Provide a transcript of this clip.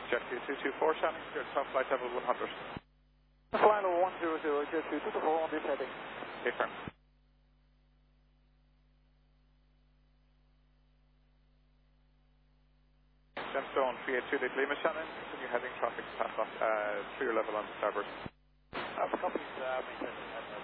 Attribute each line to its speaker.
Speaker 1: Jet 2224, Shannon, clear top flight level 100.
Speaker 2: Flight level 100, Jet 2224 on this heading.
Speaker 1: Okay, firm. Gemstone 382 Lima, Shannon, continue heading traffic past through your level on starboard.
Speaker 2: Copy, maintain